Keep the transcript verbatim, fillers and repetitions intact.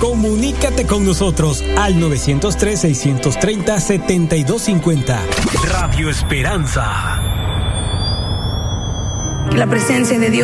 Comunícate con nosotros al nueve cero tres, seis tres cero, siete dos cinco cero. Radio Esperanza. La presencia de Dios